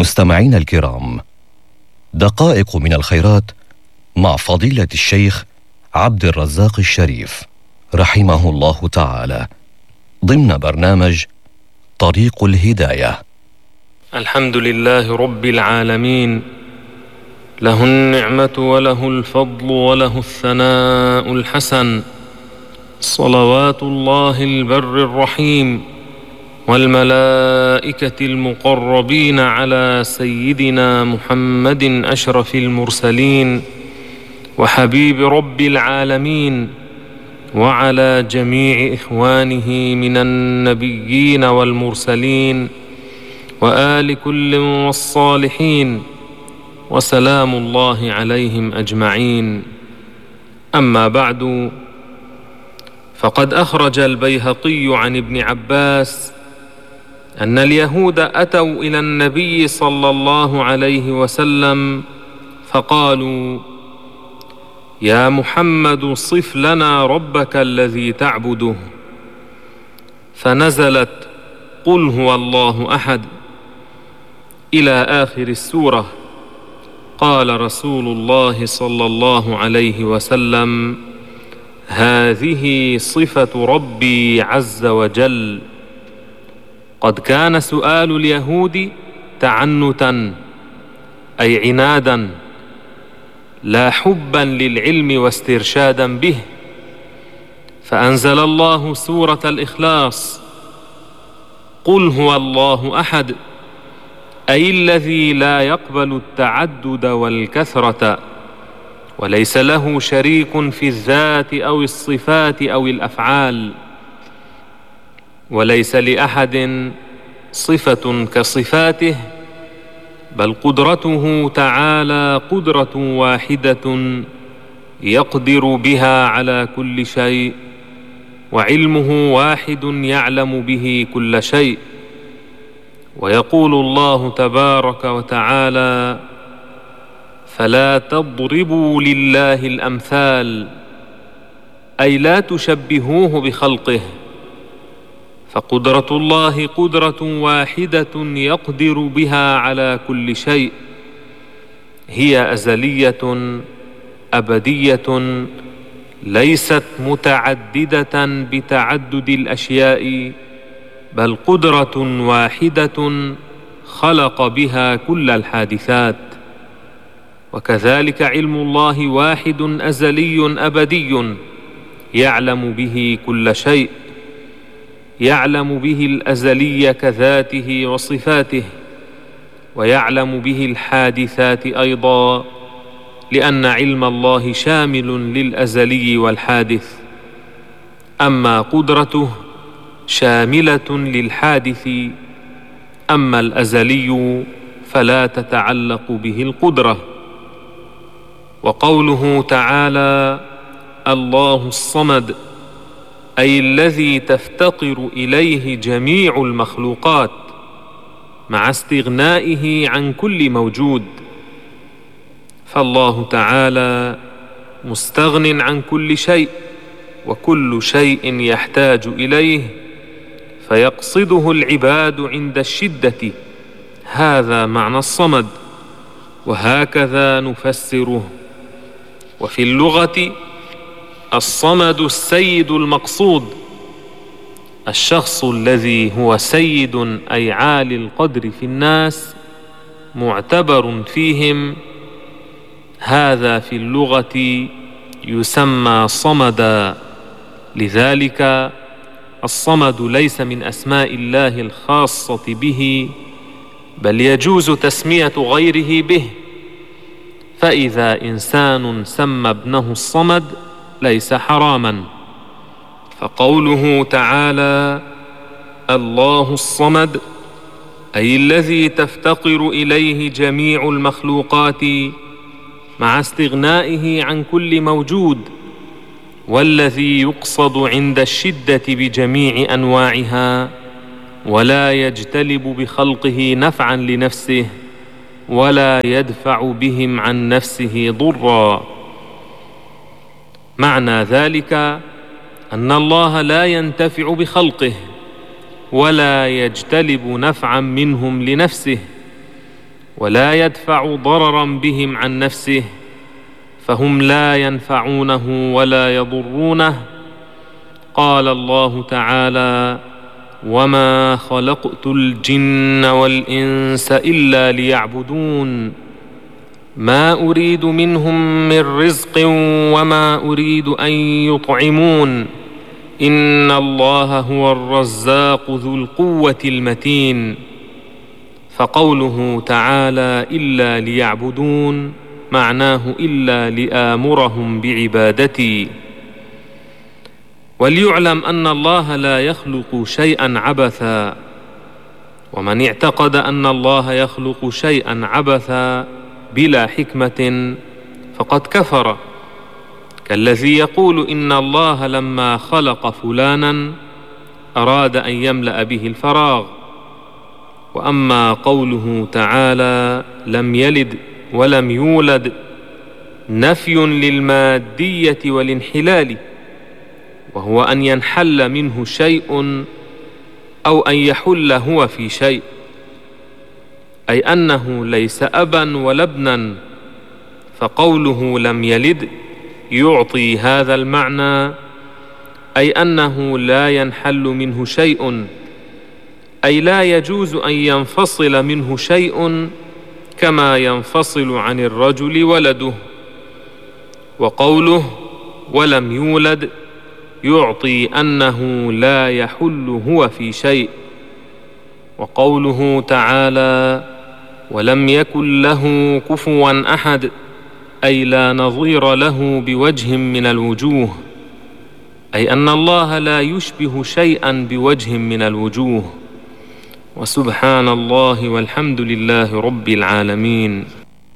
مستمعين الكرام، دقائق من الخيرات مع فضيلة الشيخ عبد الرزاق الشريف رحمه الله تعالى ضمن برنامج طريق الهداية. الحمد لله رب العالمين، له النعمة وله الفضل وله الثناء الحسن، صلوات الله البر الرحيم والملائكة المقربين على سيدنا محمد أشرف المرسلين وحبيب رب العالمين، وعلى جميع إخوانه من النبيين والمرسلين وآل كل والصالحين، وسلام الله عليهم أجمعين. أما بعد، فقد أخرج البيهقي عن ابن عباس أن اليهود أتوا إلى النبي صلى الله عليه وسلم فقالوا: يا محمد، صف لنا ربك الذي تعبده. فنزلت قل هو الله أحد إلى آخر السورة. قال رسول الله صلى الله عليه وسلم: هذه صفة ربي عز وجل. قد كان سؤال اليهود تعنتا أي عنادا، لا حبا للعلم واسترشادا به، فأنزل الله سورة الإخلاص: قل هو الله أحد، أي الذي لا يقبل التعدد والكثرة، وليس له شريك في الذات أو الصفات أو الأفعال، وليس لأحد صفة كصفاته، بل قدرته تعالى قدرة واحدة يقدر بها على كل شيء، وعلمه واحد يعلم به كل شيء. ويقول الله تبارك وتعالى: فلا تضربوا لله الأمثال، أي لا تشبهوه بخلقه، فقدرة الله قدرة واحدة يقدر بها على كل شيء، هي أزلية أبدية، ليست متعددة بتعدد الأشياء، بل قدرة واحدة خلق بها كل الحادثات. وكذلك علم الله واحد أزلي أبدي يعلم به كل شيء، يعلم به الأزلي كذاته وصفاته، ويعلم به الحادثات أيضا، لأن علم الله شامل للأزلي والحادث. أما قدرته شاملة للحادث، أما الأزلي فلا تتعلق به القدرة. وقوله تعالى: الله الصمد، أي الذي تفتقر إليه جميع المخلوقات مع استغنائه عن كل موجود، فالله تعالى مستغن عن كل شيء، وكل شيء يحتاج إليه، فيقصده العباد عند الشدة. هذا معنى الصمد، وهكذا نفسره. وفي اللغة الصمد السيد المقصود، الشخص الذي هو سيد أي عالي القدر في الناس، معتبر فيهم، هذا في اللغة يسمى صمدا. لذلك الصمد ليس من أسماء الله الخاصة به، بل يجوز تسمية غيره به. فإذا إنسان سمى ابنه الصمد ليس حراما. فقوله تعالى: الله الصمد، أي الذي تفتقر إليه جميع المخلوقات مع استغنائه عن كل موجود، والذي يقصد عند الشدة بجميع أنواعها، ولا يجتلب بخلقه نفعا لنفسه، ولا يدفع بهم عن نفسه ضرا. معنى ذلك أن الله لا ينتفع بخلقه، ولا يجتلب نفعا منهم لنفسه، ولا يدفع ضررا بهم عن نفسه، فهم لا ينفعونه ولا يضرونه. قال الله تعالى: وما خلقت الجن والإنس إلا ليعبدون ما أريد منهم من رزق وما أريد أن يطعمون إن الله هو الرزاق ذو القوة المتين. فقوله تعالى إلا ليعبدون معناه إلا لآمرهم بعبادتي. وليعلم أن الله لا يخلق شيئا عبثا، ومن اعتقد أن الله يخلق شيئا عبثا بلا حكمة فقد كفر، كالذي يقول إن الله لما خلق فلانا أراد أن يملأ به الفراغ. وأما قوله تعالى لم يلد ولم يولد نفي للمادية والانحلال، وهو أن ينحل منه شيء أو أن يحل هو في شيء، أي أنه ليس أبا ولا ابنا. فقوله لم يلد يعطي هذا المعنى، أي أنه لا ينحل منه شيء، أي لا يجوز أن ينفصل منه شيء كما ينفصل عن الرجل ولده. وقوله ولم يولد يعطي أنه لا يحل هو في شيء. وقوله تعالى ولم يكن له كفوا أحد، أي لا نظير له بوجه من الوجوه، أي أن الله لا يشبه شيئا بوجه من الوجوه. وسبحان الله والحمد لله رب العالمين.